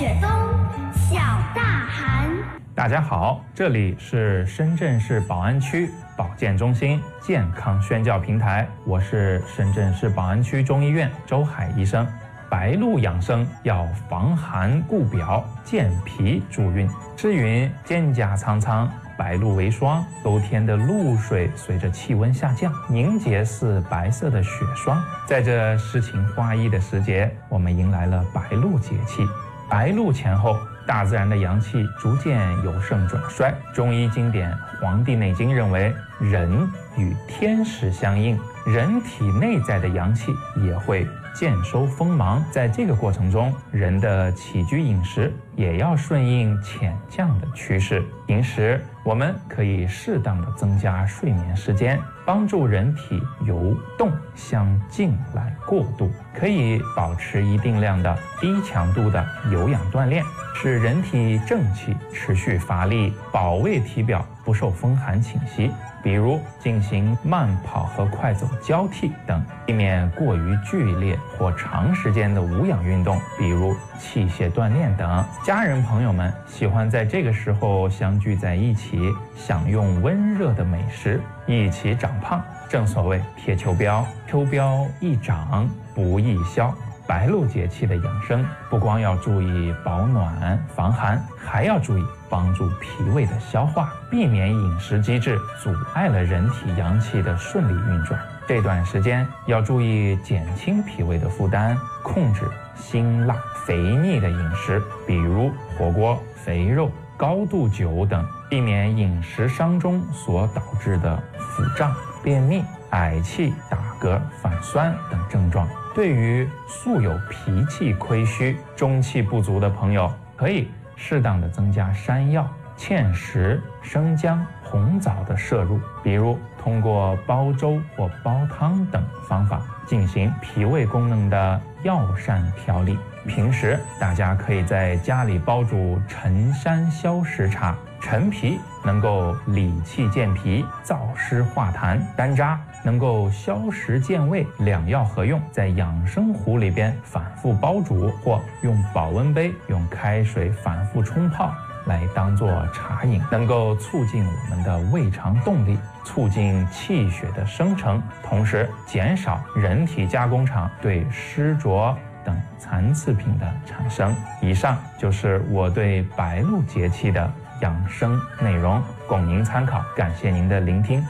雪冬，小大寒。 大家好，这里是深圳市宝安区保健中心健康宣教平台，我是深圳市宝安区中医院周海医生。白露养生要防寒固表，健脾助运。诗云：蒹葭苍苍，白露为霜。秋天的露水随着气温下降，凝结似白色的雪霜。在这诗情画意的时节，我们迎来了白露节气。白露前后，大自然的阳气逐渐由盛转衰。中医经典《黄帝内经》认为，人与天时相应，人体内在的阳气也会渐收锋芒。在这个过程中，人的起居饮食也要顺应潜降的趋势。平时我们可以适当的增加睡眠时间，帮助人体由动向静来过渡，可以保持一定量的低强度的有氧锻炼，使人体正气持续发力，保卫体表不受风寒侵袭。比如进行慢跑和快走交替等，避免过于剧烈或长时间的无氧运动，比如器械锻炼等。家人朋友们喜欢在这个时候相聚在一起，享用温热的美食，一起长胖。正所谓贴秋膘，秋膘易长不易消。白露节气的养生，不光要注意保暖防寒，还要注意帮助脾胃的消化，避免饮食机制阻碍了人体阳气的顺利运转。这段时间要注意减轻脾胃的负担，控制辛辣肥腻的饮食，比如火锅、肥肉、高度酒等，避免饮食伤中所导致的腹胀、便秘、嗳气、打嗝、反酸等症状。对于素有脾气亏虚、中气不足的朋友，可以适当的增加山药、芡实、生姜、红枣的摄入，比如通过煲粥或煲汤等方法进行脾胃功能的药膳调理。平时大家可以在家里煲煮陈山消食茶，陈皮能够理气健脾、燥湿化痰，山楂能够消食健胃，两药合用，在养生壶里边反复煲煮，或用保温杯用开水反复冲泡来当做茶饮，能够促进我们的胃肠动力，促进气血的生成，同时减少人体加工厂对湿浊等残次品的产生。以上就是我对白露节气的养生内容，供您参考，感谢您的聆听。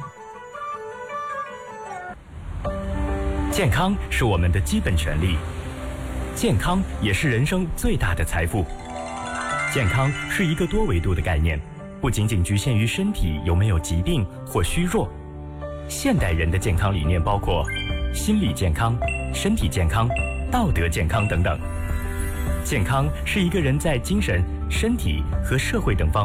健康是我们的基本权利，健康也是人生最大的财富。健康是一个多维度的概念，不仅仅局限于身体有没有疾病或虚弱。现代人的健康理念包括心理健康、身体健康、道德健康等等。健康是一个人在精神、身体和社会等方面